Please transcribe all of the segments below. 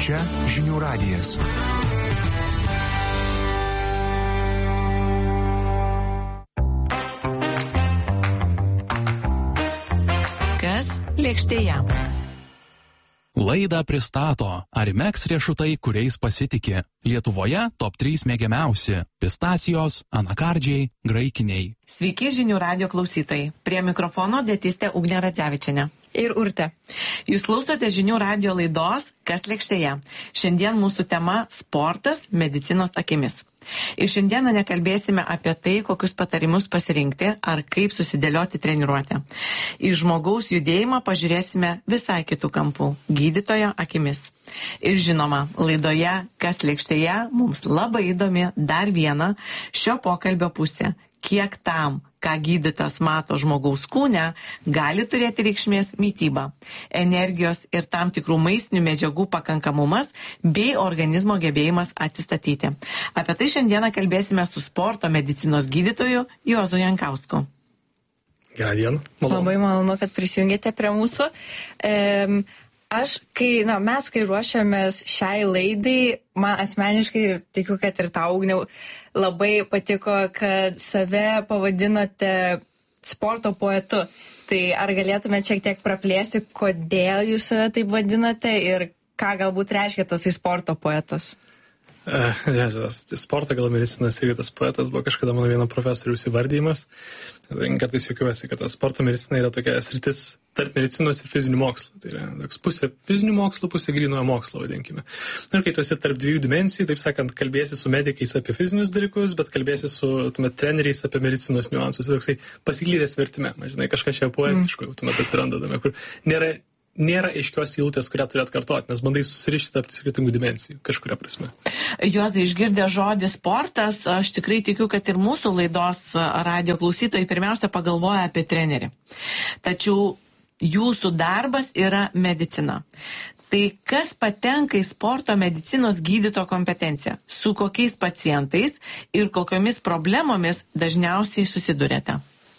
Čia Žinių radijas. Kas lėkštėje? Laidą pristato Arimex riešutai, kuriais pasitikė. Lietuvoje top 3 mėgiamiausi – pistacijos, anakardžiai, graikiniai. Sveiki Žinių radijo klausytojai. Prie mikrofono dietistė Ugnė Radzevičienė. Ir Urtė. Jūs klausote Žinių radijo laidos Kas lėkštėje. Šiandien mūsų tema – sportas medicinos akimis. Ir šiandieną nekalbėsime apie tai, kokius patarimus pasirinkti ar kaip susidėlioti treniruotę. Į žmogaus judėjimą pažiūrėsime visai kitų kampų – gydytojo akimis. Ir žinoma, laidoje Kas lėkštėje mums labai įdomi dar viena šio pokalbio pusė. Kiek tam, ką gydytojas mato žmogaus kūne, gali turėti reikšmės mityba, energijos ir tam tikrų maistinių medžiagų pakankamumas bei organizmo gebėjimas atsistatyti. Apie tai šiandieną kalbėsime su sporto medicinos gydytoju Juozu Jankausku. Gerą dieną. Labai malonu, kad prisijungėte prie mūsų. Mes, kai ruošiamės šiai laidai, man asmeniškai ir tikiu, kad ir tau, Ugniau, labai patiko, kad save pavadinote sporto poetu. Tai ar galėtumėte šiek tiek praplėsti, kodėl jūs save taip vadinate ir ką galbūt reiškia tas sporto poetas? Sporto gal medicinos irgi tas poetas buvo kažkada mano vieno profesoriaus įvardymas. Kartais juokiuosi, kad sporto medicina yra tokia sritis tarp medicinos ir fizinių mokslų. Tai yra pusė fizinių mokslų, pusė grynojo mokslo, vadinkime. Ir kai tu esi tarp dviejų dimensijų, taip sakant, kalbėsi su medikais apie fizinius dalykus, bet kalbėsi su treneriais apie medicinos niuansus. Tai toksai pasiklydęs vertime, žinai, kažkas čia poetiško, tuomet atsirandame, kur nėra aiškios eilutės, kurią turi atkartoti, nes bandai susirišti tarp skirtingų dimensijų, kažkuria prasme. Juozai, išgirdę žodį sportas, aš tikrai tikiu, kad ir mūsų laidos radio klausytojai pirmiausia pagalvoja apie trenerį. Tačiau jūsų darbas yra medicina. Tai kas patenka į sporto medicinos gydytojo kompetenciją? Su kokiais pacientais ir kokiomis problemomis dažniausiai susiduriate?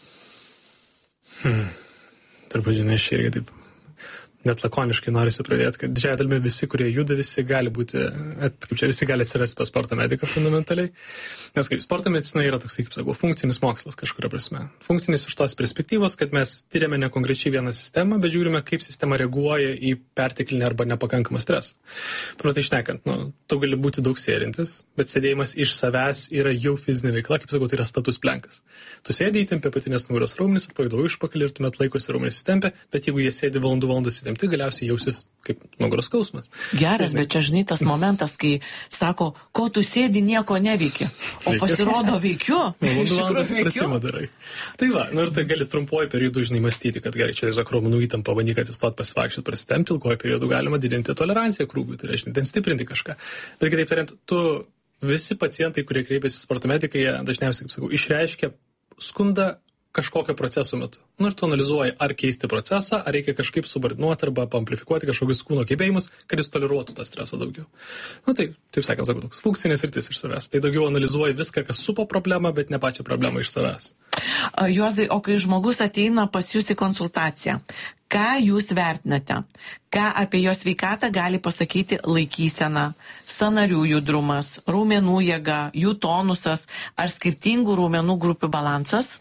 Turbūt, žinai, aš irgi taip net lakoniškai norisi pradėti, kad didžiąją dalimi visi, kurie juda, visi gali būti, visi gali atsirasti pas sporto mediką fundamentaliai. Nes kaip sporto medicina yra toks, kaip sakau, funkcinis mokslas kažkuria prasme. Funkcinis iš tos perspektyvos, kad mes tyriame ne konkrečiai vieną sistemą, bet žiūrime, kaip sistema reaguoja į perteklinį arba nepakankamą stresą. Prastai šnekant, tu gali būti daug sėdintis, bet sėdėjimas iš savęs yra jau fizinė veikla, kaip sakau, tai yra status plenkas. Tu sėdi, įtempia apatinės nugaros raumenis, atpalaiduoji užpakalį ir tuomet laikosi raumenis įtempia, bet jeigu jie sėdi valandų įtempti, galiausiai jausis kaip nugaros skausmas. Geras, bet čia žinai tas momentas, kai sako, ko tu sėdi, nieko neveiki. O pasirodo veikiu. Iš tikrųjų veikiu. Darai. Tai va, ir tai gali trumpuoju periodu žinai mąstyti, kad gerai, čia tiesiog raumenų įtampa, bandyk atsistot pasivaikščiot, prasitempti, ilguoju periodu galima didinti toleranciją krūviui, tai reiškia, ten stiprinti kažką. Bet kitaip tariant, visi pacientai, kurie kreipiasi sporto medikai, jie dažniausiai, kaip sakau, išreiškia skundą kažkokio proceso metu. Ir tu analizuoji, ar keisti procesą, ar reikia kažkaip subordinuoti arba amplifikuoti kažkokius kūno gebėjimus, kad jis toleruotų tą stresą daugiau. Taip sakant, sakau, toks funkcinis sritis iš savęs. Tai daugiau analizuoji viską, kas supa problemą, bet ne pačią problemą iš savęs. Juozai, o kai žmogus ateina pas jūs į konsultaciją, ką jūs vertinate? Ką apie jo sveikatą gali pasakyti laikysena, sąnarių judrumas, raumenų jėga, jų tonusas ar skirtingų raumenų grupių balansas?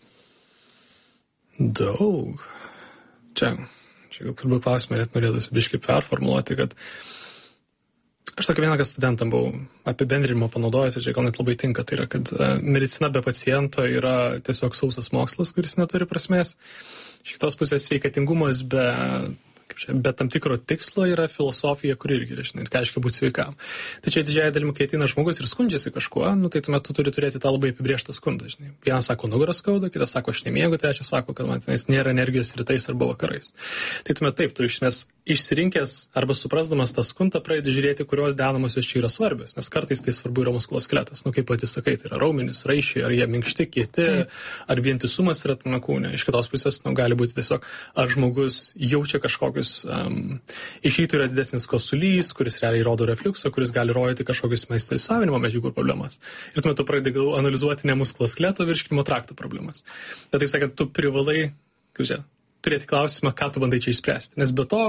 Daug. Čia gal turbūt klausimą net norėtųsi biškai performuluoti, kad aš tokį vieną studentam buvau apibendrinimo panaudojęs ir čia gal net labai tinka, tai yra, kad medicina be paciento yra tiesiog sausas mokslas, kuris neturi prasmės. Iš kitos pusės sveikatingumas be tam tikro tikslo yra filosofija, kuri irgi yra, žinai, ką reiškia būti sveikam. Tačiau didžiąją dalimi, kai ateina žmogus ir skundžiasi kažkuo, tai tuomet tu turi turėti tą labai apibrėžtą skundą, žinai. Vienas sako nugaros skauda, kitas sako aš nemiegu, trečias sako, kad man tenais nėra energijos rytais arba vakarais. Tai tuomet taip, tu išsirinkęs arba suprasdamas tą skundą pradedi žiūrėti, kurios dedamosios čia yra svarbios, nes kartais tai svarbu yra muskuloskeletas, kaip pati sakai, tai yra raumenys, raiščiai, ar jie minkšti, kieti, ar vientisumas yra tame kūne. Iš kitos pusės gali būti tiesiog, ar žmogus jaučia kažkokius iš rytų yra didesnis kosulys, kuris realiai rodo refliuksą, kuris gali rodyti kažkokius maisto įsavinimo medžiagų problemas. Ir tuomet tu pradedi analizuoti ne muskuloskeleto virškinimo trakto problemas. Bet taip sakant, tu privalai turėti klausimą, ką tu bandai čia išspręsti. Nes be to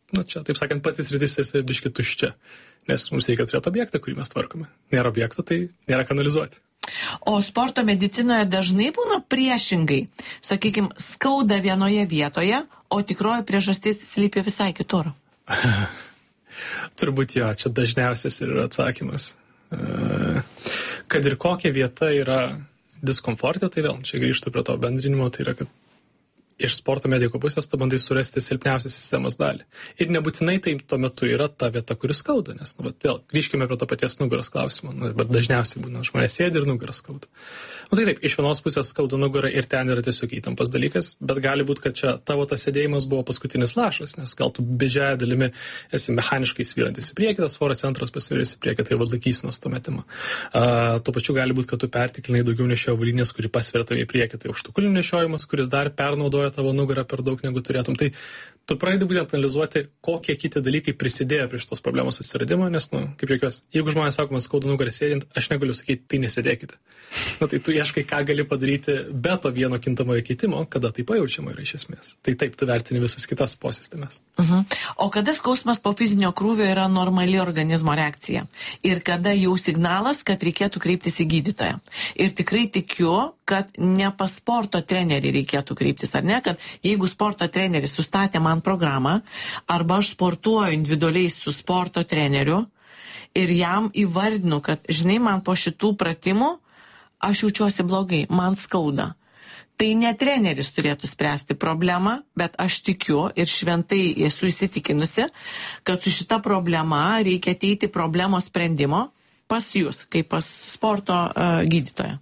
čia, taip sakant, patys rytis esi biški tuščia, nes mums reikia turėti objektą, kurį mes tvarkome. Nėra objekto, tai nėra kanalizuoti. O sporto medicinoje dažnai būna priešingai. Sakykime, skauda vienoje vietoje, o tikroji priežastis slypi visai kitur. Turbūt jo, čia dažniausias ir yra atsakymas. Kad ir kokia vieta yra diskomfortė, tai vėl, čia grįžtu prie to bendrinimo, tai yra, kad iš sporto mediko pusės tu bandai surasti silpniausią sistemos dalį. Ir nebūtinai tai tuo metu yra ta vieta, kuris skauda, nes, vėl, grįžkime prie to paties nugaros klausimo, bet dažniausiai būna, žmonės sėdi ir nugaras skauda. Tai taip, iš vienos pusės skauda nugarą ir ten yra tiesiog įtampas dalykas, bet gali būti, kad čia tavo tas sėdėjimas buvo paskutinis lašas, nes gal tu didžiąja dalimi esi mechaniškai svyrantis į priekį, tas svorio centras pasviręs į priekį, tai laikysenos to metimo. Tuo pačiu gali būti, kad tu pertiklinai daugiau nešiojo avalynės, kuri pasveria tave į priekį, tai užtukulių nešiojimas, kuris dar pernaudoja tavo nugarą per daug negu turėtum. Tai tu pradedi būtent analizuoti, kokie kiti dalykai prisidėjo prie šitos problemos atsiradimo, nes, kaip jokios, jeigu žmonės sako, man skauda nugarą sėdint, aš negaliu sakyti, tai nesėdėkite. Tai tu ieškai, ką gali padaryti be to vieno kintamojo keitimo, kada tai pajaučiama yra iš esmės. Tai taip, tu vertini visas kitas posistemas. O kada skausmas po fizinio krūvio yra normali organizmo reakcija? Ir kada jau signalas, kad reikėtų kreiptis į gydytoją? Ir tikrai tikiu, kad ne pas sporto trenerį reikėtų kreiptis, ar ne? Kad jeigu sporto treneris sustatė man programą, arba aš sportuoju individualiai su sporto treneriu ir jam įvardinu, kad, žinai, man po šitų pratimų aš jaučiuosi blogai, man skauda. Tai ne treneris turėtų spręsti problemą, bet aš tikiu ir šventai esu įsitikinusi, kad su šita problema reikia ateiti problemos sprendimo pas jūs, kaip pas sporto gydytoją.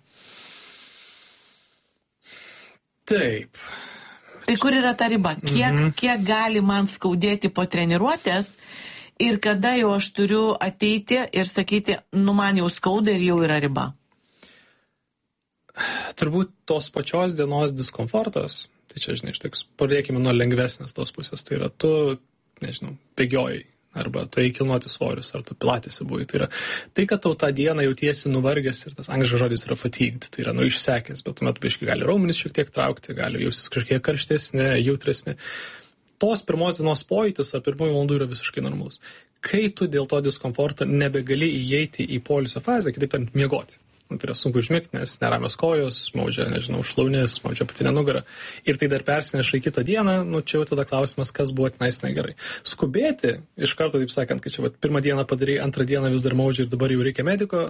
Taip. Tai kur yra ta riba? Kiek gali man skaudėti po treniruotės ir kada jau aš turiu ateiti ir sakyti, man jau skauda ir jau yra riba? Turbūt tos pačios dienos diskomfortas, tai čia, žinai, pradėkime nuo lengvesnės tos pusės, tai yra tu, nežinau, bėgiojai, arba tu eik kilnoti svorius, ar tu pilatėsi buvai, tai yra tai, kad tau tą dieną jautiesi nuvargęs ir tas angliškas žodis yra fatigued, tai yra išsekęs, bet tuomet biškai gali raumenis šiek tiek traukti, gali jaustis kažkiek karštesnė, jautresnė. Tos pirmos dienos pojūtis ar pirmųjų valandų yra visiškai normalus. Kai tu dėl to diskomforto nebegali įeiti į poilsio fazę, kitaip tariant, miegoti. Tai yra sunku užmigti, nes neramios kojos, maudžia, nežinau, šlaunės, maudžia patinė nugarą. Ir tai dar persineša į kitą dieną, čia jau tada klausimas, kas buvo tenais negerai. Skubėti, iš karto, taip sakant, kad čia pirmą dieną padarai, antrą dieną vis dar maudžia ir dabar jau reikia mediko,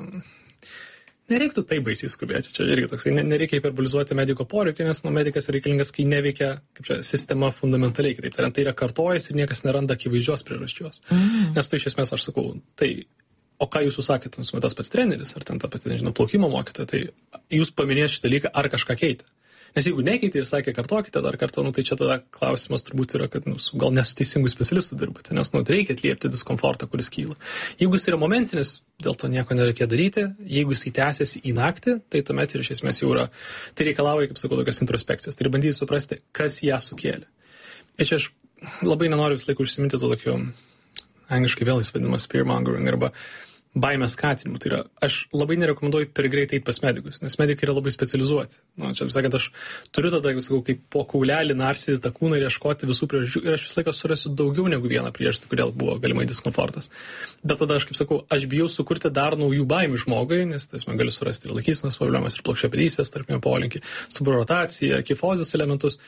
nereiktų taip baisiai skubėti. Čia irgi toksai, nereikia hiperbolizuoti mediko poreikį, nes medikas reikalingas, kai neveikia sistema fundamentaliai. Kitaip tariant, tai yra kartojas ir niekas neranda akivaizdžios priežasčios. Nes tu iš esmės, aš sakau, o ką jūs sakėte, tas pats treneris, ar ten ta pati, nežinau, plaukimo mokytoja, tai jūs paminėjote šitą dalyką, ar kažką keitė. Nes jeigu nekeitė ir sakė, kartokite dar kartą, tai čia tada klausimas turbūt yra, kad gal nesu teisingų specialistų dirbate, nes reikia atliepti diskomfortą, kuris kyla. Jeigu jis yra momentinis, dėl to nieko nereikia daryti, jeigu jis tęsiasi į naktį, tai tuomet ir iš esmės jau yra, tai reikalauja, kaip sakau, tokios introspekcijos, tai bandyti suprasti, kas ją sukėlė. Ir čia aš labai nenoriu visą laiką užsiminti to tokio, angliškai vėl jis vadinamas fearmongering arba baimės skatinimu. Tai yra, aš labai nerekomenduoju per greitai eiti pas medikus, nes medikai yra labai specializuoti. Čia, sakant, aš turiu tada, sakau, kaip po kaulelį narsyti tą kūną ir ieškoti visų priežasčių ir aš visą laiką surasiu daugiau negu vieną priežastį, kodėl buvo galimai diskomfortas. Bet tada aš, kaip sakau, aš bijau sukurti dar naujų baimių žmogui, nes man galiu surasti ir laikysenos problemas, ir plokščiapėdystės, tarpinio polinkį, subrotaciją, kifozės elementus.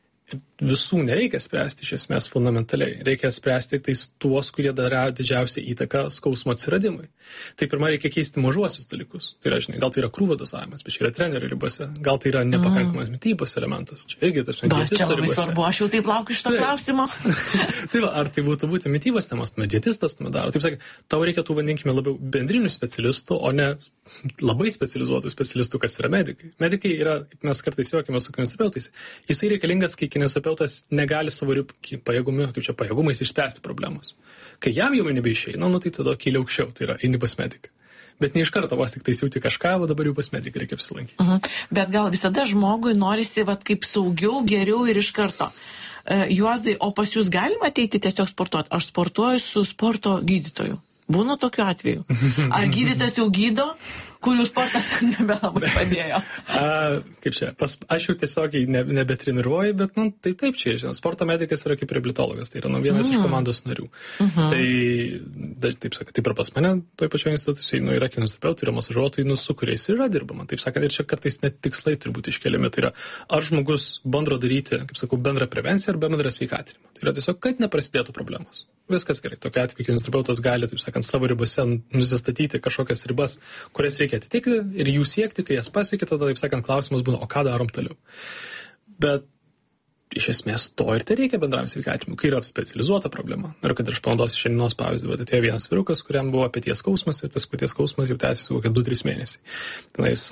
Visų nereikia spręsti iš esmės fundamentaliai. Reikia spręsti tik tuos, kurie daro didžiausią įtaką skausmo atsiradimui. Tai pirmą reikia keisti mažuosius dalykus. Tai yra, žinai, gal tai yra krūvio dozavimas, bet čia yra trenerio ribose. Gal tai yra nepakankamas mitybos elementas. Čia irgi tas dietistas. Čia labai svarbu, aš jau taip laukiu šito klausimo. Tai va, ar tai būtų būti mitybos temas, dietistas tam daro. Taip sakė, tau reikia tų, vadinkime, labiau bendrinių specialistų, o ne labai specializuotų specialistų, kas yra medikai. Medikai yra, kaip mes kartais juokime su kineziterapeutais, jisai reikalingas, kai kineziterapeutas negali savo pajėgumais išspręsti problemos. Kai jam jau nebeišeina, tai tada kyli aukščiau, tai yra eini pas mediką. Bet ne iš karto vos tik tai siūti kažką, o dabar jau pas mediką reikia apsilankyti. Bet gal visada žmogui norisi kaip saugiau, geriau ir iš karto. Juozai, o pas jūs galima ateiti tiesiog sportuoti? Aš sportuoju su sporto gydytoju. Būna tokiu atveju. Ar gydytojas jau gydo, kurių sportas nebelabai padėjo. Kaip čia, aš jau tiesiog nebetreniruoju, bet, taip čia, žinot, sporto medikas yra kaip reabilitologas, tai yra vienas iš komandos narių. Tai, taip sakant, taip ir pas mane, toj pačioje institucijai, yra kineziterapeutai, yra masažuotojai, su kuriais yra dirbama. Taip sakant, ir čia kartais net tikslai turi būti iškeliami. Tai yra, ar žmogus bando daryti, kaip sakau, bendrą prevenciją ar bendrą sveikatinimą. Tai yra tiesiog, kad neprasidėtų problemos. Viskas gerai. Tokiu atveju kineziterapeutas gali, taip sakant, savo ribose nusistatyti kažkokias ribas, kurias reikia atitikti ir jų siekti, kai jas pasiekia, tada, taip sakant, klausimas būna, o ką darom toliau. Bet iš esmės to ir tai reikia bendram sveikatinimui, kai yra specializuota problema. Ir kad aš panaudosiu šiandienos pavyzdį, bet atėjo vienas vyrukas, kuriam buvo peties skausmas ir tas peties skausmas jau tęsiasi kokie 2-3 mėnesiai. Tenais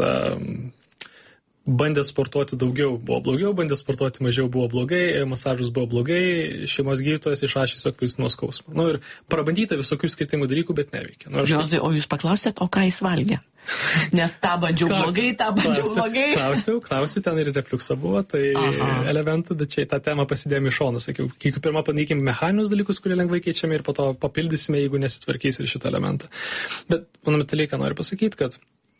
bandė sportuoti daugiau, buvo blogiau, bandė sportuoti mažiau, buvo blogai, masažas buvo blogai, šeimos gydytojas išrašė tiesiog vaistų nuo skausmo. Ir prabandyta visokių skirtingų dalykų, bet neveikia. Juozai, o jūs paklausėt, o ką jis valgė? Nes tą bandžiau blogai. Klausiu, ten ir refliuksą buvo, tai elementų, bet čia tą temą pasidėjome iš šoną. Sakiau, pirmą paneikime mechaninius dalykus, kurie lengvai keičiami ir po to papildysime, jeigu nesitvarkys ir šitą elementą. Bet fundamentaliai, ką noriu pasakyti, kad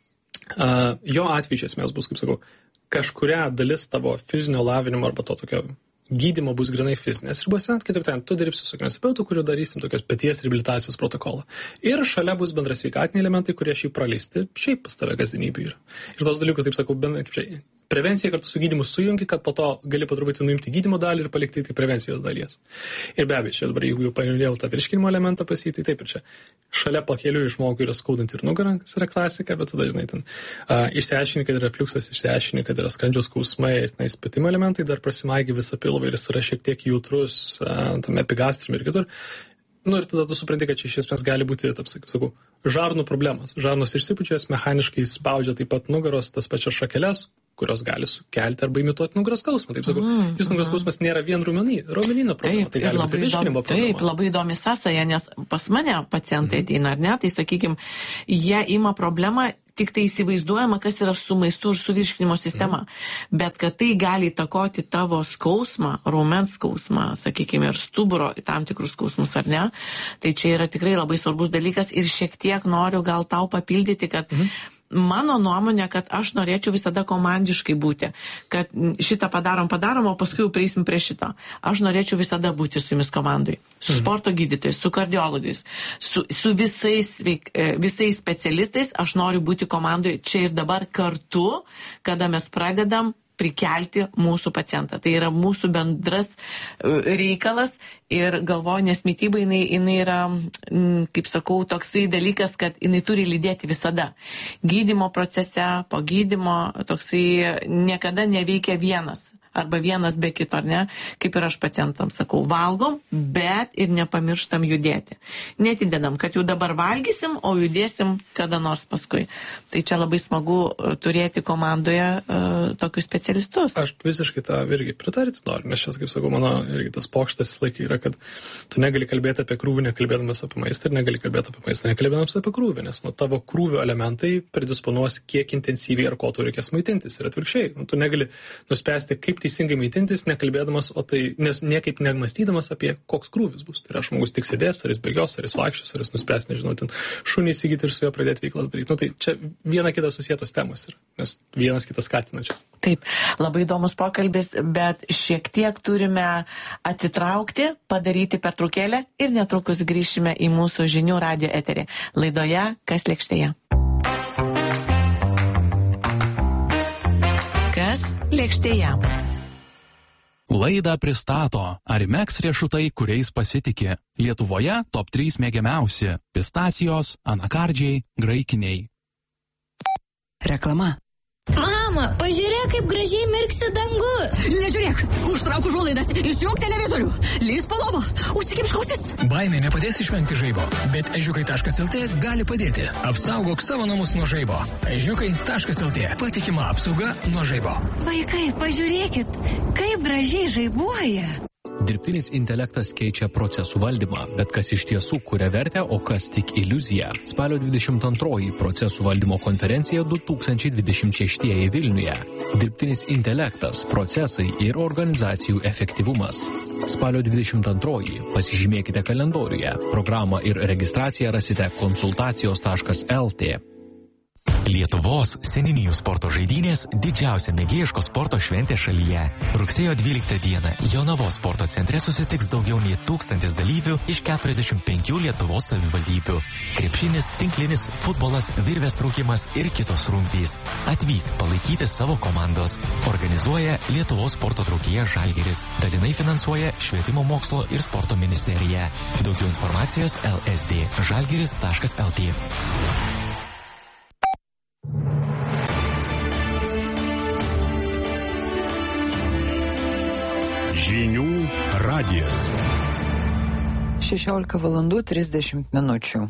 jo atveju iš esmės bus, kaip sakau, kažkuria dalis tavo fizinio lavinimo arba to tokio gydymo bus grinai fizinės ribose, kitaip tariant, tu dirbsi su kineziterapeutu, kuriuo darysim tokios peties reabilitacijos protokolą. Ir šalia bus bendras sveikatiniai elementai, kurie šiaip praleisti, šiaip pas tave kasdienybė yra. Ir tos dalykus, taip sakau, prevencija kartu su gydymu sujungi, kad po to gali patruputį nuimti gydymo dalį ir palikti tai prevencijos dalies. Ir be abejo, čia dabar, jeigu jau paminėjau tą virškinimo elementą pasitį, taip ir čia šalia pakeliui žmogui yra skaudanti ir nugarą, kas yra klasika, bet tada, žinai, ten išsiaiškini, kad yra refliuksas, išsiaiškini, kad yra skrandžio skausmai, spėtimo elementai, dar prasimaigi visą pilvą ir jis yra šiek tiek jautrus tam epigastrium ir kitur. Ir tada tu supranti, kad čia iš esmės gali būti, taip sakau, žarnų problemos. Žarnos išsipučias, mechaniškai spaudžia taip pat nugaros, tas pačias šakeles, kurios gali sukelti arba imituoti nugaros skausmą. Taip sakau, jūs nugaros skausmas nėra vien raumenyno problema, tai gali būti virškinimo problema. Taip, labai įdomi sąsaja, nes pas mane pacientai ateina, ar ne, tai sakykime, jie ima problemą, tik tai įsivaizduojama, kas yra su maistu ir su virškinimo sistema. Bet kad tai gali įtakoti tavo skausmą, raumens skausmą, sakykime, ir stuburo tam tikrus skausmus, ar ne, tai čia yra tikrai labai svarbus dalykas ir šiek tiek noriu gal tau papildyti, kad mano nuomonė, kad aš norėčiau visada komandiškai būti, kad šitą padarom, o paskui jau prieisim prie šito. Aš norėčiau visada būti su jumis komandai, su sporto gydytojais, su kardiologais, su visais specialistais. Aš noriu būti komandoje čia ir dabar kartu, kada mes pradedam prikelti mūsų pacientą. Tai yra mūsų bendras reikalas ir galvoju, nes mityba jinai yra, kaip sakau, toksai dalykas, kad jinai turi lydėti visada. Gydymo procese, po gydymo toksai niekada neveikia vienas. Arba vienas be kito, ar ne? Kaip ir aš pacientams sakau, valgom, bet ir nepamirštam judėti. Netidedam, kad jau dabar valgysim, o judėsim kada nors paskui. Tai čia labai smagu turėti komandoje tokius specialistus. Aš visiškai tą irgi pritarti noriu, nes čia, kaip sakau, mano irgi tas pokštas laikai yra, kad tu negali kalbėti apie krūvį nekalbėdamas apie maistą ir negali kalbėti apie maistą nekalbėdamas apie krūvį, nes tavo krūvio elementai predisponuos, kiek intensyviai ar ko tu reikės maitintis. Ir atvirkščiai, tu negali nuspręsti, kaip teisingai maitintis, nekalbėdamas, o tai nes niekaip nemąstydamas apie koks krūvis bus. Tai yra žmogus tik sėdės, ar jis bėgios, ar jis vaikščios, ar jis nuspręs, nežinau, ten šunį įsigyti ir su juo pradėti veiklas daryti. Tai čia viena kita susietos temos yra, nes vienas kitas skatina čia. Taip, labai įdomus pokalbis, bet šiek tiek turime atsitraukti, padaryti pertraukėlę ir netrukus grįšime į mūsų žinių radijo eterį. Laidoje Kas lėkštėje. Kas lėkštėje. Laidą pristato Arimex riešutai, kuriais pasitikė. Lietuvoje top 3 mėgiamiausi – pistacijos, anakardžiai, graikiniai. Reklama. Mama, pažiūrėk, kaip gražiai mirksi dangus. Nežiūrėk, užtrauk užuolaidas, išjunk televizorių, lįsk po lovą, užsikimšk ausis. Baimė nepadės išvengti žaibo, bet ežiukai.lt gali padėti. Apsaugok savo namus nuo žaibo. Ežiukai.lt. Patikima apsauga nuo žaibo. Vaikai, pažiūrėkit, kaip gražiai žaibuoja. Dirbtinis intelektas keičia procesų valdymą, bet kas iš tiesų kuria vertę, o kas tik iliuzija. Spalio 22 procesų valdymo konferencija 2026 Vilniuje. Dirbtinis intelektas, procesai ir organizacijų efektyvumas. Spalio 22 pasižymėkite kalendoriuje. Programą ir registraciją rasite konsultacijos.lt. Lietuvos seniūnijų sporto žaidynės didžiausia mėgėjiško sporto šventė šalyje. Rugsėjo 12 dieną Jonavos sporto centre susitiks daugiau nei 1000 dalyvių iš 45 Lietuvos savivaldybių. Krepšinis, tinklinis, futbolas, virvės traukimas ir kitos rungtys. Atvyk palaikyti savo komandos. Organizuoja Lietuvos sporto draugija Žalgiris. Dalinai finansuoja Švietimo mokslo ir sporto ministerija. Daugiau informacijos lsdžalgiris.lt. Žinių radijas. 16:30.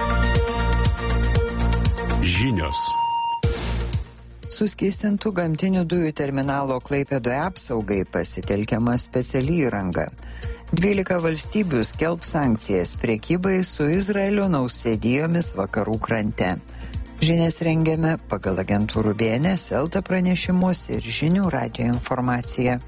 Žinios. Suskystintų gamtinių dujų terminalo Klaipėdoje apsaugai pasitelkiama speciali įranga. 12 valstybių skelbs sankcijas prekybai su Izraelio nausėdijomis vakarų krante. Žinias rengiame pagal agentūrų BNS, LT pranešimus ir Žinių radijo informaciją.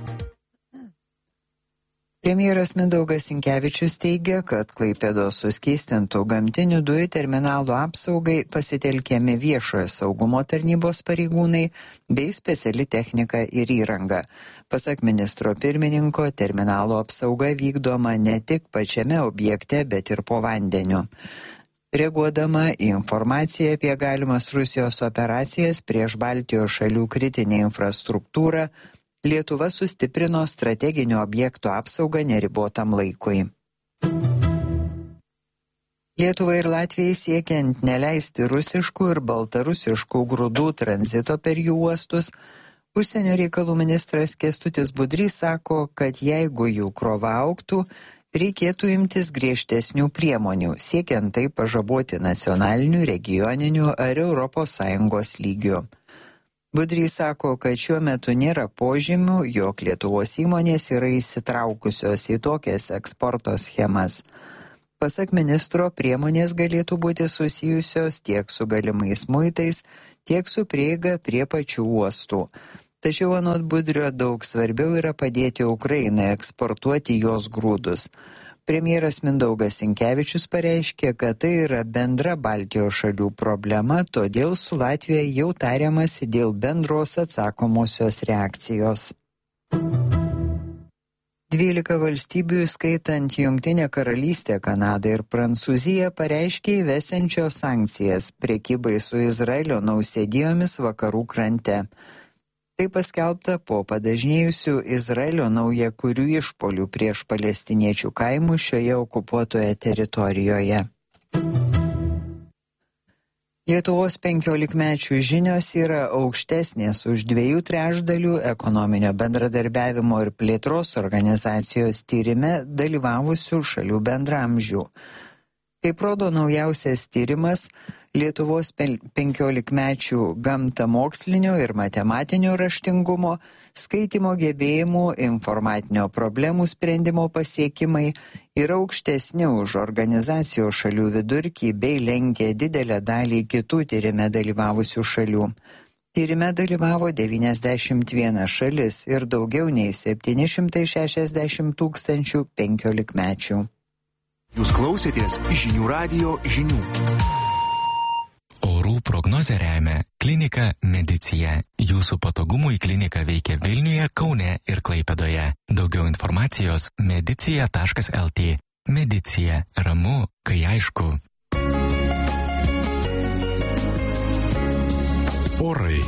Premjeras Mindaugas Sinkevičius teigia, kad Klaipėdos suskystintų gamtinių dujų terminalo apsaugai pasitelkiami viešojo saugumo tarnybos pareigūnai bei speciali technika ir įranga. Pasak ministro pirmininko, terminalo apsauga vykdoma ne tik pačiame objekte, bet ir po vandeniu. Reaguodama į informaciją apie galimas Rusijos operacijas prieš Baltijos šalių kritinę infrastruktūrą, Lietuva sustiprino strateginių objektų apsaugą neribotam laikui. Lietuvai ir Latvijai siekiant neleisti rusiškų ir baltarusiškų grūdų tranzito per jų uostus, užsienio reikalų ministras Kęstutis Budrys sako, kad jeigu jų krova augtų, reikėtų imtis griežtesnių priemonių, siekiant tai pažaboti nacionalinių, regioninių ar ES lygių. Budrys sako, kad šiuo metu nėra požymių, jog Lietuvos įmonės yra įsitraukusios į tokias eksporto schemas. Pasak ministro, priemonės galėtų būti susijusios tiek su galimais muitais, tiek su prieiga prie pačių uostų. Tačiau anot Budrio daug svarbiau yra padėti Ukrainai eksportuoti jos grūdus. Premjeras Mindaugas Sinkevičius pareiškė, kad tai yra bendra Baltijos šalių problema, todėl su Latvija jau tariamasi dėl bendros atsakomosios reakcijos. 12 valstybių, skaitant Jungtinę karalystę, Kanadą ir Prancūziją, pareiškė įvesiančios sankcijas prekybai su Izraelio nausėdijomis vakarų krante. Tai paskelbta po padažnėjusių Izraelio naujakurių išpolių prieš palestiniečių kaimus šioje okupuotoje teritorijoje. Lietuvos 15-mečių žinios yra aukštesnės už 2/3 ekonominio bendradarbiavimo ir plėtros organizacijos tyrime dalyvavusių šalių bendramžių. Kaip rodo naujausias tyrimas, Lietuvos 15-mečių gamtamokslinio ir matematinio raštingumo, skaitymo gebėjimų, informatinio problemų sprendimo pasiekimai yra aukštesni už organizacijos šalių vidurkį bei lenkia didelę dalį kitų tyrime dalyvavusių šalių. Tyrime dalyvavo 91 šalis ir daugiau nei 760 000 15-mečių. Jūs klausėtės Žinių radijo žinių. Orų prognozę remia Klinika Medicija. Jūsų patogumui klinika veikia Vilniuje, Kaune ir Klaipėdoje. Daugiau informacijos medicija.lt. Medicija. Ramu, kai aišku. Orai.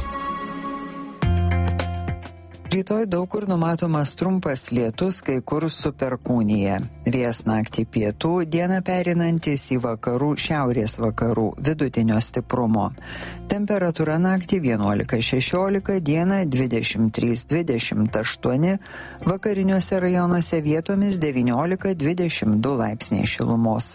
Rytoj daug kur numatomas trumpas lietus, kai kur su perkūnija. Vėjas naktį pietų, dieną pereinantis į vakarų, šiaurės vakarų, vidutinio stiprumo. Temperatūra naktį 11-16, dieną 23-28, vakariniuose rajonuose vietomis 19-22 laipsniai šilumos.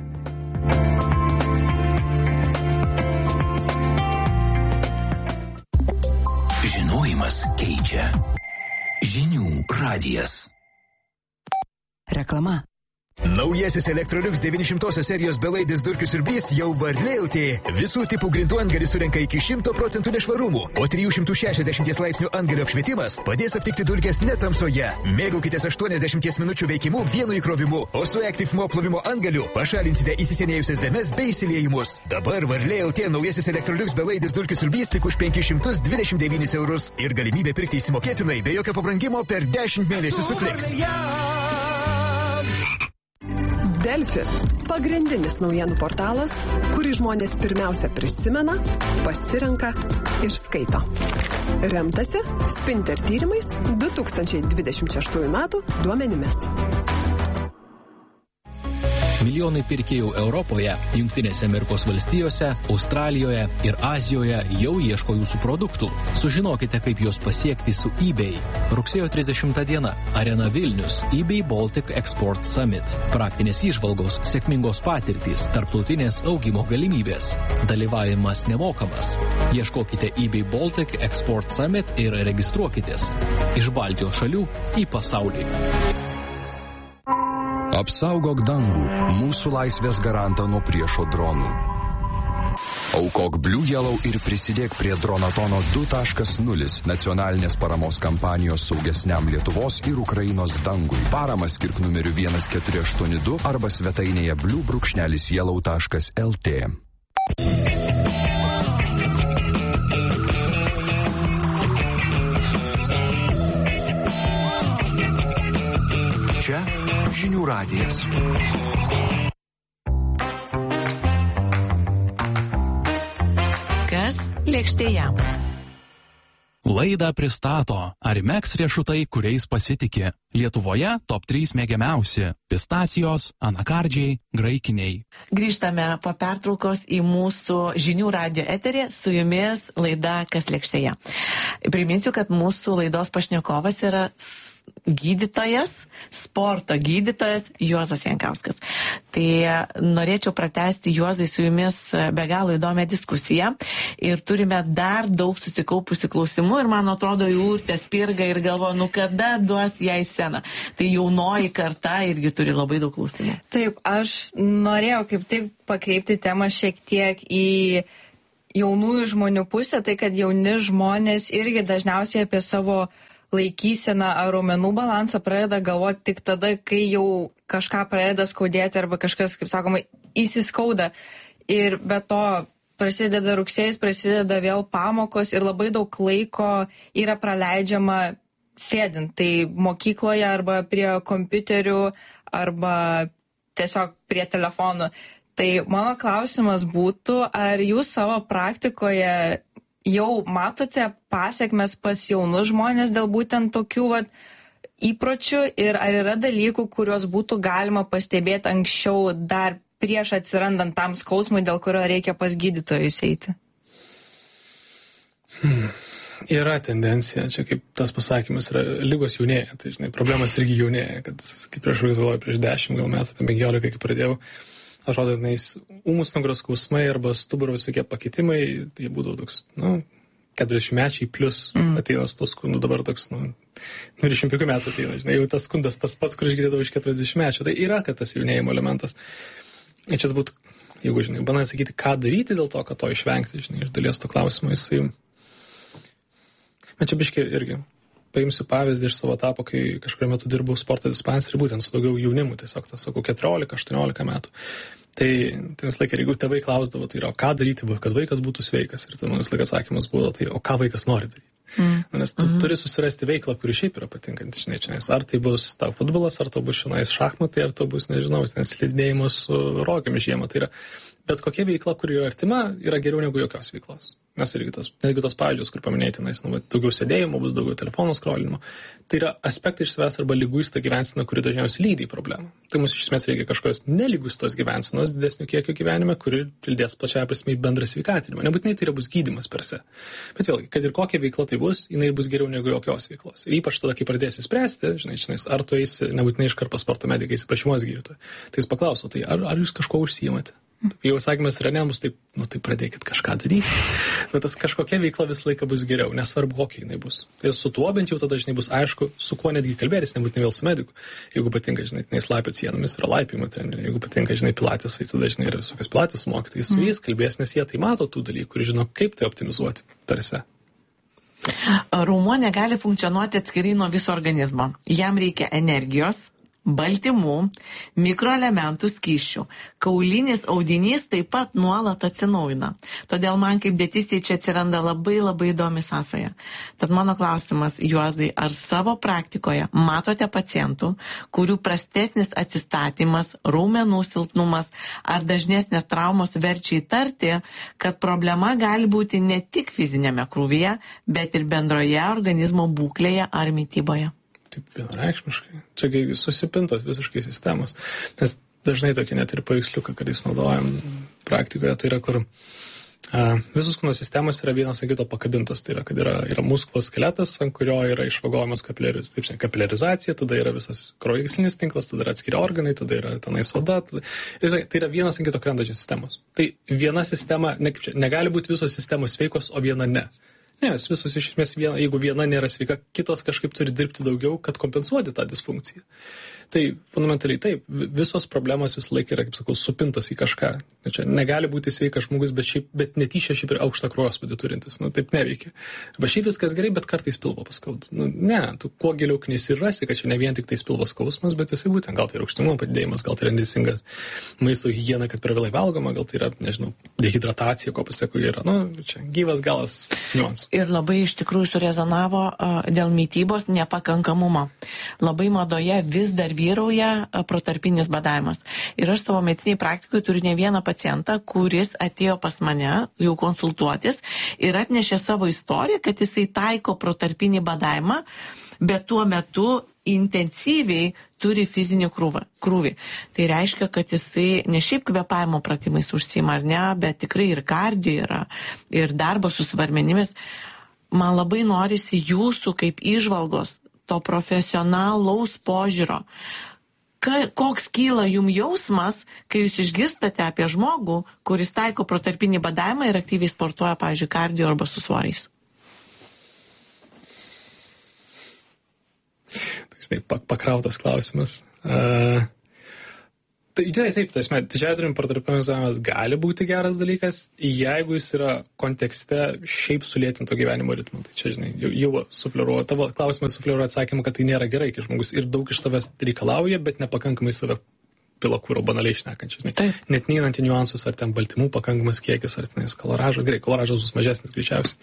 Žinojimas keičia. Žinių radijas. Reklama. Naujasis Electrolux 900 serijos belaidis dulkių siurblys jau varlėjauti. Visų tipų grindų antgalis surenka iki 100% nešvarumų, o 360 laipsnių antgalio apšvietimas padės aptikti dulkės netamsoje. Mėgaukitės 80 minučių veikimu vienu įkrovimu, o su Active Mop plovimo antgaliu pašalinsite įsisenėjusias dėmes bei įsiliejimus. Dabar varlėjauti naujasis Electrolux belaidis dulkių siurblys tik už 529 eurus ir galimybė pirkti įsimokėtinai be jokio pabrangimo per 10 mėnesių su Kliks. Delfi – pagrindinis naujienų portalas, kurį žmonės pirmiausia prisimena, pasirenka ir skaito. Remtasi Spinter tyrimais 2026 metų duomenimis. Milijonai pirkėjų Europoje, Jungtinėse Amerikos valstijose, Australijoje ir Azijoje jau ieško jūsų produktų. Sužinokite, kaip juos pasiekti su eBay. Rugsėjo 30 diena. Arena Vilnius. eBay Baltic Export Summit. Praktinės įžvalgos, sėkmingos patirtys, tarptautinės augimo galimybės. Dalyvavimas nemokamas. Ieškokite eBay Baltic Export Summit ir registruokitės. Iš Baltijos šalių į pasaulį. Apsaugok dangų, mūsų laisvės garantą nuo priešo dronų. Aukok Blue Yellow ir prisidėk prie Dronatono 2.0 nacionalinės paramos kampanijos saugesniam Lietuvos ir Ukrainos dangui. Paramą skirk numeriu 1482 arba svetainėje blue-yellow.lt. Čia Žinių radijas. Kas lėkštėje? Laidą pristato Arimex riešutai, kuriais pasitikė. Lietuvoje top 3 mėgiamiausi – pistacijos, anakardžiai, graikiniai. Grįžtame po pertraukos į mūsų Žinių radio eterį, su jumis laida Kas lėkštėje. Priminsiu, kad mūsų laidos pašnekovas yra gydytojas, sporto gydytojas Juozas Jankauskas. Tai norėčiau pratęsti, Juozai, su jumis be galo įdomią diskusiją ir turime dar daug susikaupusių klausimų ir man atrodo, jų urtė spirga ir galvo, kada duos jai sceną. Tai jaunoji karta irgi turi labai daug klausimų. Taip, aš norėjau kaip tik pakreipti temą šiek tiek į jaunųjų žmonių pusę, tai kad jauni žmonės irgi dažniausiai apie savo laikyseną ar raumenų balansą pradeda galvoti tik tada, kai jau kažką pradeda skaudėti arba kažkas, kaip sakoma, įsiskauda. Ir be to prasideda rugsėjais, prasideda vėl pamokos ir labai daug laiko yra praleidžiama sėdint. Tai mokykloje arba prie kompiuterių arba tiesiog prie telefonų. Tai mano klausimas būtų, ar jūs savo praktikoje jau matote pasiekmes pas jaunus žmonės dėl būtent tokių įpročių ir ar yra dalykų, kuriuos būtų galima pastebėti anksčiau dar prieš atsirandant tam skausmui, dėl kurio reikia pas gydytojus eiti? Yra tendencija, čia kaip tas pasakymas yra, lygos jaunėja, tai žinai, problemas irgi jaunėja, kad kaip prieš 10 gal metų, tai 15, kai pradėjau, atrodo, ūmus nugaros skausmai arba stuburo visokie pakitimai, tai būdavo toks, 40-mečiai plus ateina su to skundu, dabar toks, 25 metų ateina, žinai, jau tas skundas tas pats, kur išgirdau iš 40-mečio, tai yra, kad tas jaunėjimo elementas. Ir čia turbūt, jeigu, žinai, bandai sakyti, ką daryti dėl to, kad to išvengti, žinai, iš dalies to klausimo, jisai... Bet čia biškai irgi paimsiu pavyzdį iš savo etapo, kai kažkurio metu dirbau sporto dispanserį, būtent su daugiau jaunimu, tiesiog tas, sakau, 14-18 metų. Tai vis laik, jeigu tėvai klausdavo, tai yra, o ką daryti, kad vaikas būtų sveikas. Ir tai man vis laik atsakymas buvo, tai o ką vaikas nori daryti. Nes tu turi susirasti veiklą, kuri šiaip yra patinkanti, žinai, čia, ar tai bus tau futbolas, ar to bus šiandien šachmatai, ar to bus, nežinau, slidinėjimas su rogiamis žiemą. Tai yra, bet kokia veikla, kuri yra artima, yra geriau negu jokios veiklos. Nes irgi tos pavyzdžios, kur paminėtinais, daugiau sėdėjimo, bus daugiau telefono skrolinimo. Tai yra aspektai iš savęs arba lyguista gyvensina, kuri dažniausiai lydi į problemą. Tai mums iš esmės reikia kažkokios nelygustos gyvensinos, didesnio kiekio gyvenime, kuri lydės plačiąja prasme į bendrą sveikatinimą. Nebūtinai tai yra bus gydymas per se. Bet vėlgi, kad ir kokia veikla tai bus, jinai bus geriau negu jokios veiklos. Ir ypač tada, kai pradėsi spręsti, žinai, ar tu eisi nebūtinai iškart pas sporto medikai, eisi pas šeimos gydytoją. Tai jis paklauso, tai ar jūs kažko užsiimate? Jau sakymas yra ne, mus taip, tai pradėkit kažką daryti. Bet tas kažkokia veikla visą laiką bus geriau, nesvarbu, kokia jinai bus. Ir su tuo bent jau tada, žinai, bus aišku, su kuo netgi kalbėtis, nebūtinai vėl su mediku. Jeigu patinka, žinai, slapio sienomis yra laipimo treneriai, jeigu patinka, žinai, pilates, tai tada, žinai, yra visokios pilates mokytojai, su jais kalbės, nes jie tai mato tų dalykų ir žino, kaip tai optimizuoti perse. Raumuo negali funkcionuoti atskirai nuo viso organizmo. Jam reikia energijos, baltymų, mikroelementų, skysčių. Kaulinis audinys taip pat nuolat atsinaujina. Todėl man kaip dietistei čia atsiranda labai įdomi sąsaja. Tad mano klausimas, Juozai, ar savo praktikoje matote pacientų, kurių prastesnis atsistatymas, raumenų silpnumas ar dažnesnės traumos verčia įtarti, kad problema gali būti ne tik fizinėme krūvyje, bet ir bendroje organizmo būklėje ar mytyboje? Taip vienareikšmiškai. Čia susipintos visiškai sistemos. Nes dažnai tokie net ir paveiksliukai, kad jis naudojam praktikoje, tai yra, kur visos kūno sistemos yra vienas ant kito pakabintos. Tai yra, kad yra musklo skeletas, ant kurio yra išvagojamas kapiliarizacija, tada yra visas kraujagyslinis tinklas, tada yra atskiri organai, tada yra tenais oda. Tai yra vienas ant kito krentančios sistemos. Tai viena sistema, negali būti visos sistemos sveikos, o viena ne. Ne, visos iš esmės, jeigu viena nėra sveika, kitos kažkaip turi dirbti daugiau, kad kompensuoti tą disfunkciją. Tai fundamentaliai taip, visos problemos visą laiką yra, kaip sakau, supintos į kažką. Čia negali būti sveikas žmogus, bet netyčia šiaip ir aukštą kraujospūdį turintis. Taip neveikia. Va šiaip viskas gerai, bet kartais pilvo paskauda. Ne, tu kuo giliau knisi ir rasi, kad čia ne vien tik tais pilvo skausmas, bet visai būtent, gal tai yra rūgštingumo padidėjimas, gal tai yra neteisingas maisto higiena, kad per vėlai valgoma, gal tai yra, nežinau, dehidratacija, ko pasekoje yra. Čia gyvas galas niuansų. Ir labai iš tikrųjų surezonavo dėl mytybos nepakankamumo. Labai madoje vis dar vyrauja protarpinis badavimas. Ir aš savo mediciniai praktikoje turiu ne vieną pacientą, kuris atėjo pas mane jau konsultuotis ir atnešė savo istoriją, kad jisai taiko protarpinį badavimą, bet tuo metu intensyviai turi fizinį krūvį. Tai reiškia, kad jisai ne šiaip kvėpavimo pratimais užsiima ar ne, bet tikrai ir kardio yra, ir darbo su svarmenimis. Man labai norisi jūsų kaip įžvalgos to profesionalaus požiūrio. Koks kyla jums jausmas, kai jūs išgirstate apie žmogų, kuris taiko protarpinį badavimą ir aktyviai sportuoja, pavyzdžiui, kardio arba su svoriais? Žinai, pakrautas klausimas. Taip, didžiąją dalim protarpinizavimas gali būti geras dalykas, jeigu jis yra kontekste šiaip sulėtinto gyvenimo ritmo. Tai čia, žinai, jau sufleruoja, tavo klausimas sufleruoja atsakymą, kad tai nėra gerai, kai žmogus ir daug iš savęs reikalauja, bet nepakankamai save pila kūro banaliai šnekančiai, žinai. Net neįnant į niuansus, ar ten baltymų pakankamas kiekis, ar tenais koloražas. Gerai, koloražas bus mažesnis greičiausiai.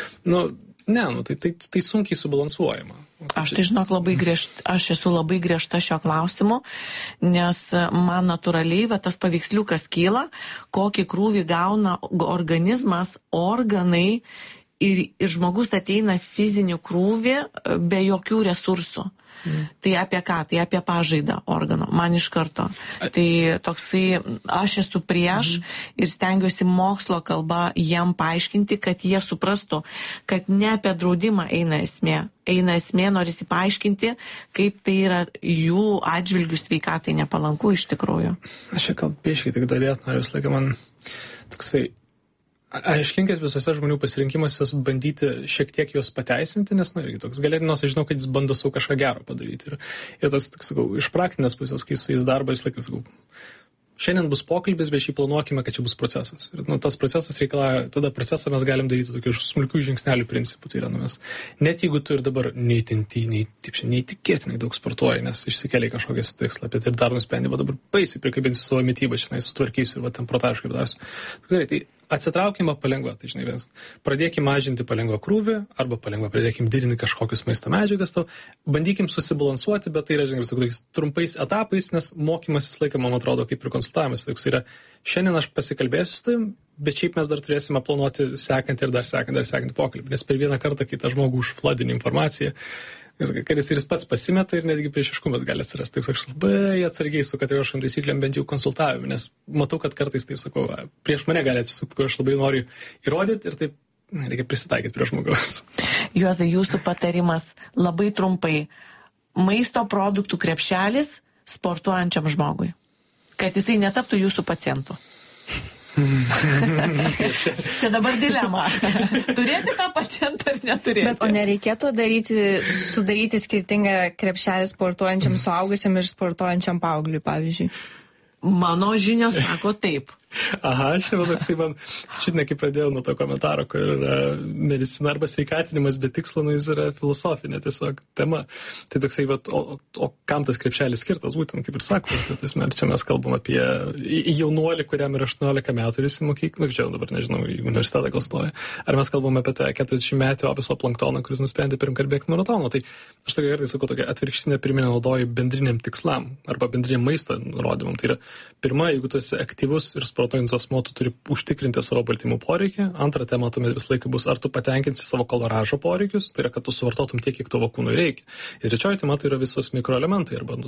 Tai sunkiai subalansuojama. Aš tai žinok, aš esu labai griežta šio klausimu, nes man natūraliai tas paveiksliukas kyla, kokį krūvį gauna organizmas, organai ir žmogus ateina fizinį krūvį be jokių resursų. Tai apie ką? Tai apie pažaidą organo. Man iš karto. Tai toksai, aš esu prieš ir stengiuosi mokslo kalba jiem paaiškinti, kad jie suprastų, kad ne apie draudimą eina esmė. Eina esmė, norisi paaiškinti, kaip tai yra jų atžvilgių sveikatai nepalanku iš tikrųjų. Aš čia kalbėškai tik dalėt, noriu visą laiką man toksai. Aš linkęs visose žmonių pasirinkimuose bandyti šiek tiek juos pateisinti, nes, irgi toks galėtinos, aš žinau, kad jis bando savo kažką gero padaryti. Ir tas, sakau, iš praktinės pusės, kai su jais darbą, jis laikas, sakau, šiandien bus pokalbis, bet šį planuokime, kad čia bus procesas. Ir tas procesas reikalauja, tada procesą mes galim daryti tokių smulkių žingsnelių principų. Tai yra, mes, net jeigu tu ir dabar neįtikėtinai daug sportuoji, nes išsikeliai kažkokią su tikslą, bet ir dar nusprendė, dabar baisiai prikabinsiu savo mitybą, žinai, sutvarkysiu ir ten protažiškai padarysiu. Tai atsitraukime palengva, tai žinai, pradėkime mažinti palengva krūvį, arba palengva pradėkime didinti kažkokius maisto medžiagas, bandykim susibalansuoti, bet tai yra, žinai, trumpais etapais, nes mokymas visą laiką, man atrodo, kaip ir konsultavimas. Tai yra, šiandien aš pasikalbėsiu su tavim, bet šiaip mes dar turėsime planuoti sekantį ir dar sekantį pokalbį, nes per vieną kartą, kai tą žmogų užfladini informaciją, kad jis pats pasimeta ir netgi priešiškumas gali atsirasti. Tai aš labai atsargiai su kategoriškom taisyklėm bent jau konsultavimui, nes matau, kad kartais, taip sakau, prieš mane gali atsisukti, kur aš labai noriu įrodyti ir taip reikia prisitaikyti prie žmogaus. Juozai, jūsų patarimas labai trumpai. Maisto produktų krepšelis sportuojančiam žmogui, kad jisai netaptų jūsų pacientu. Čia dabar dilema. Turėti tą pacientą ar neturėti. Bet o nereikėtų sudaryti skirtingą krepšelį sportuojančiam suaugusiam ir sportuojančiam paaugliui, pavyzdžiui? Mano žinios sako taip. Aha, man šitą kaip pradėjau nuo to komentaro, kur yra medicina arba sveikatinimas, bet tikslo, jis yra filosofinė tiesiog tema. Tai toksai, o kam tas krepšelis skirtas, būtent kaip ir sako, čia mes kalbam apie jaunuolį, kuriam yra 18 metų ir jis į mokyklą, čia dabar nežinau, į universitetą gal stoja. Ar mes kalbam apie tą 40-metį opiso planktoną, kuris nusprendė pirmkart bėgti maratoną. Tai aš tokia kartais sakau, tokia atvirkštinė pirminė naudoju bendriniam tikslam arba bendriniam maisto nurodymam. Tai yra pirma, jeigu tu esi aktyvus ir sportuojantis asmuo, tu turi užtikrinti savo baltymų poreikį. Antra tema tuomet visą laiką bus, ar tu patenkinsi savo kaloražo poreikius, tai yra, kad tu suvartotum tiek, kiek tavo kūnui reikia. Ir trečioji tema tai yra visos mikroelementai arba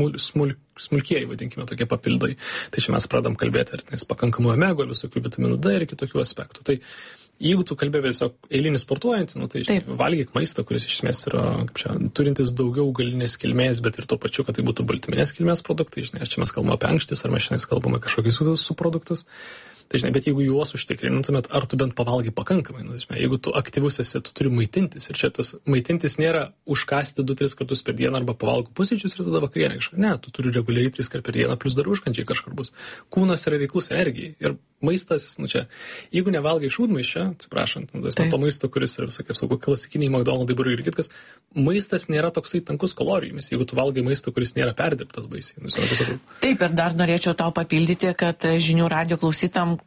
smulkieji, vadinkime, tokie papildai. Tai čia mes pradam kalbėti, ar pakankamų omegų, ar visokių vitaminų D ir kitokių aspektų. Tai jeigu tu kalbėjai tiesiog eilinį sportuojantį, tai valgyk maistą, kuris iš esmės yra turintis daugiau augalinės kilmės, bet ir tuo pačiu, kad tai būtų baltyminės kilmės produktai. Ar čia mes kalbame apie ankštis, ar mes šiandien kalbame kažkokius subproduktus. Tai žinai, bet jeigu juos užtikrintumėt, ar tu bent pavalgai pakankamai, jeigu tu aktyvus esi, tu turi maitintis. Ir čia tas maitintis nėra užkasti 2-3 kartus per dieną arba pavalgau pusryčius ir tada vakarienę kažką. Ne, tu turi reguliariai 3 kartus per dieną, plus dar užkandžiai kažkur bus. Kūnas yra reiklus energijai. Ir maistas, jeigu nevalgai šūdmaiščio, atsiprašant, to maisto, kuris yra visokie, sakau, klasikiniai McDonald's dabar ir kitkas, maistas nėra toksai tankus kalorijomis, jeigu tu valgai maistą, kuris nėra perdirbtas baisiai. Taip, ir dar norėčiau tau papildyti, kad žinių radio klausytam,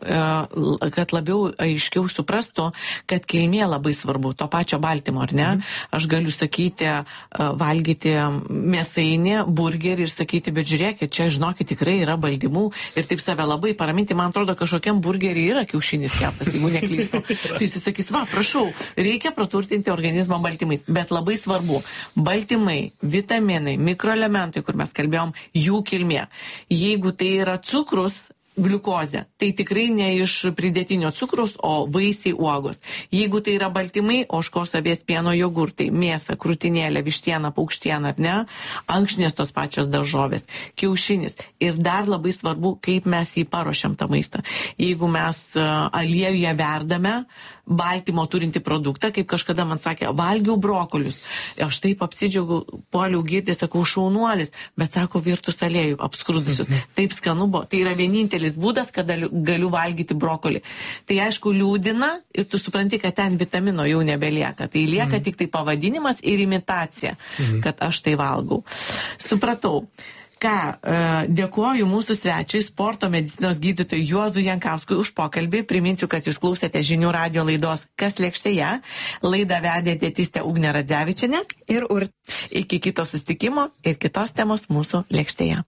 kad labiau aiškiau suprastų, kad kilmė labai svarbu, to pačio baltymo, ar ne? Aš galiu sakyti, valgyti mėsainį, burgerį ir sakyti, bet žiūrėkit, čia, žinokit, tikrai yra baltymų ir taip save labai paraminti, man atrodo, kažkokiam burgerį yra kiaušinis keptas, jeigu neklystu. Tai jis sakys, prašau, reikia praturtinti organizmą baltymais, bet labai svarbu, baltymai, vitaminai, mikroelementai, kur mes kalbėjom, jų kilmė. Jeigu tai yra cukrus, gliukozė, tai tikrai ne iš pridėtinio cukrus, o vaisiai, uogos. Jeigu tai yra baltymai, ožkos, avies pieno, jogurtai, mėsa, krūtinėlė, vištiena, paukštiena, ar ne, ankštinės tos pačios daržovės, kiaušinis. Ir dar labai svarbu, kaip mes jį paruošiam tą maistą. Jeigu mes aliejuje verdame baltymo turinti produktą, kaip kažkada man sakė, valgiau brokolius. Aš taip apsidžiaugiau, puoliau girti, sakau, šaunuolis, bet sako, virtus aliejų, apskrudusius. Taip skanu buvo. Tai yra vienintelis būdas, kad galiu valgyti brokolį. Tai aišku liūdina ir tu supranti, kad ten vitamino jau nebelieka. Tai lieka tik tai pavadinimas ir imitacija, kad aš tai valgau. Supratau. Ką, dėkuoju mūsų svečiui, sporto medicinos gydytojui Juozui Jankauskui už pokalbį. Priminsiu, kad jūs klausėte žinių radio laidos Kas lėkštėje. Laidą vedė dietistė Ugnė Radzevičienė ir iki kito susitikimo ir kitos temos mūsų lėkštėje.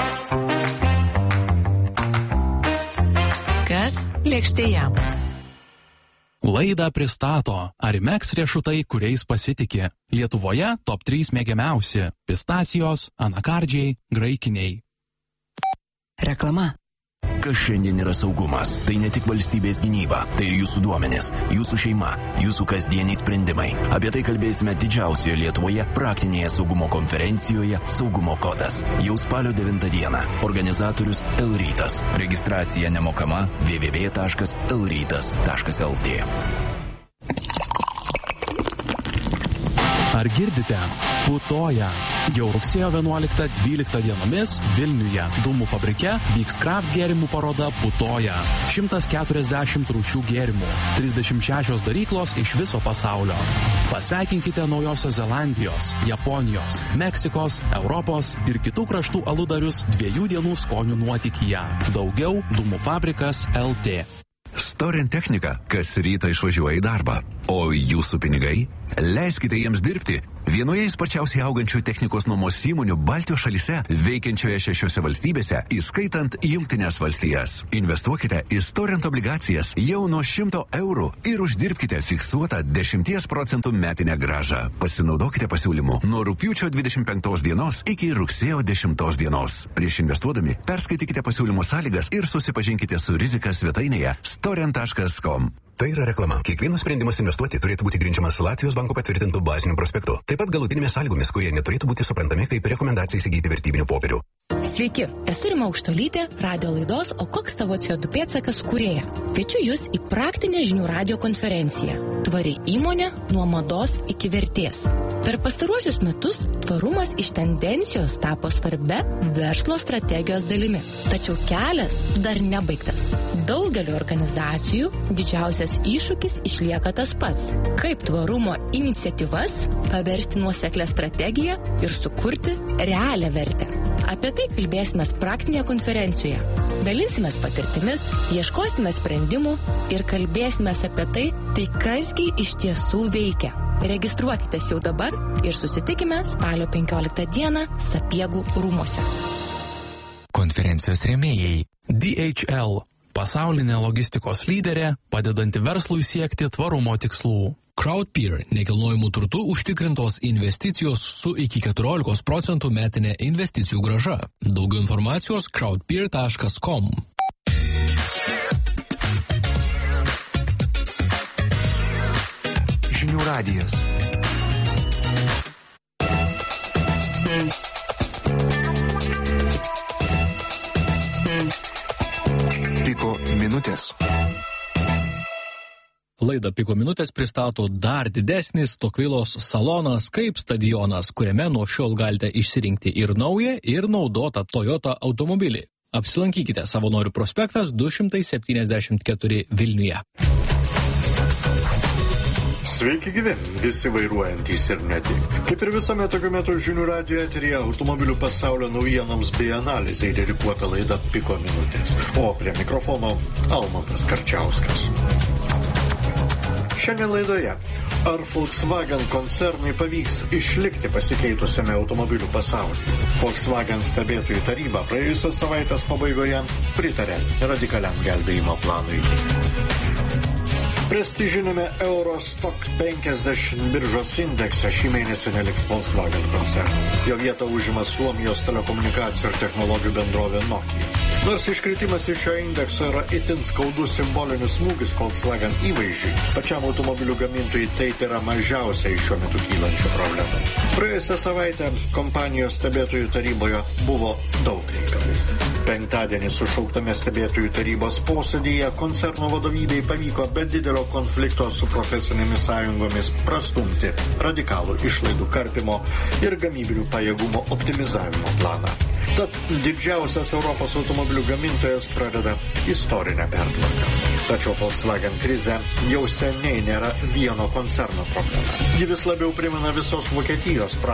Kas lėkštėje? Laidą pristato Arimex riešutai, kuriais pasitikė. Lietuvoje top 3 mėgiamiausi – pistacijos, anakardžiai, graikiniai. Reklama. Kas šiandien yra saugumas? Tai ne tik valstybės gynyba, tai ir jūsų duomenys, jūsų šeima, jūsų kasdieniai sprendimai. Apie tai kalbėsime didžiausioje Lietuvoje praktinėje saugumo konferencijoje Saugumo kodas. Jau spalio 9 dieną. Organizatorius Elrytas. Registracija nemokama www.elrytas.lt. Ar girdite? Putoja. Jau rugsėjo 11-12 dienomis Vilniuje Dūmų fabrike vyks kraft gėrimų paroda Putoja. 140 rūšių gėrimų, 36 daryklos iš viso pasaulio. Pasveikinkite Naujosios Zelandijos, Japonijos, Meksikos, Europos ir kitų kraštų aludarius 2 dienų skonių nuotykyje. Daugiau Dūmų fabrikas LT. Storint technika, kas rytą išvažiuoja į darbą. O jūsų pinigai? Leiskite jiems dirbti. Vienoje sparčiausiai augančių technikos nuomos įmonių Baltijos šalyse, veikiančioje 6 valstybėse, įskaitant Jungtines valstijas. Investuokite į Storint obligacijas jau nuo 100 eurų ir uždirbkite fiksuotą 10% metinę grąžą. Pasinaudokite pasiūlymu nuo rugpjūčio 25 dienos iki rugsėjo 10 dienos. Prieš investuodami perskaitykite pasiūlymo sąlygas ir susipažinkite su rizika svetainėje storint.com. Tai yra reklama. Kiekvienas sprendimas investuoti turėtų būti grindžiamas Latvijos banko patvirtintų bazinių prospektų. Taip pat galutinėmis sąlygomis, kurie neturėtų būti suprantami kaip rekomendacija įsigyti vertybinių popierių. Sveiki, esu Rima Aukštuolytė, radio laidos O koks tavo CO2 pėdsakas kūrėja. Kviečiu Jūs į praktinę žinių radio konferenciją. Tvari įmonė nuo mados iki vertės. Per pastaruosius metus tvarumas iš tendencijos tapo svarbia verslo strategijos dalimi. Tačiau kelias dar nebaigtas. Daugelio organizacijų didžiausias iššūkis išlieka tas pats. Kaip tvarumo iniciatyvas paversti nuoseklę strategiją ir sukurti realią vertę. Apie tai kalbėsime praktinėje konferencijoje. Dalinsimės patirtimis, ieškosime sprendimų ir kalbėsime apie tai kasgi iš tiesų veikia. Registruokitės jau dabar ir susitikime spalio 15 dieną Sapiegų rūmuose. Konferencijos rėmėjai DHL – pasaulinė logistikos lyderė, padedanti verslui siekti tvarumo tikslų. Crowdpeer – nekilnojamų turtų užtikrintos investicijos su iki 14% metinė investicijų grąža. Daugiau informacijos crowdpeer.com. Žinių radijas. Piko minutės. Laidą Piko minutės pristato dar didesnis Tokvilos salonas kaip stadionas, kuriame nuo šiol galite išsirinkti ir naują, ir naudotą Toyota automobilį. Apsilankykite Savanorių prospektas 274 Vilniuje. Sveiki gyvi, visi vairuojantys ir ne tik. Kaip ir visame tokiu metu žinių radijo eteryje automobilių pasaulio naujienoms bei analizai dedikuota laida Piko minutės. O prie mikrofono Almantas Karčiauskas. Šiandien laidoje. Ar Volkswagen koncernui pavyks išlikti pasikeitusiame automobilių pasaulyje? Volkswagen stebėtojų taryba praėjusios savaitės pabaigoje pritarė radikaliam gelbėjimo planui. Prestižinėme Eurostock 50 biržos indekse šį mėnesį neliks Volkswagen koncerno. Jo vietą užima Suomijos telekomunikacijų ir technologijų bendrovė Nokia. Nors iškritimas iš šio indekso yra itin skaudus simbolinis smūgis Volkswagen įvaizdžiui, pačiam automobilių gamintojai tai yra mažiausia iš šiuo metu kylančių problemų. Praėjusią savaitę kompanijos stebėtojų taryboje buvo daug reikalų. Penktadienį sušauktame stebėtojų tarybos posėdyje koncerno vadovybei pavyko be didelio konflikto su profesinėmis sąjungomis prastumti radikalų išlaidų karpimo ir gamybinių pajėgumo optimizavimo planą. Tad didžiausias Europos automobilių gamintojas pradeda istorinę pertvarką. Tačiau Volkswagen krize jau seniai nėra vieno koncerno problema. Ji vis labiau primena visos Vokietijos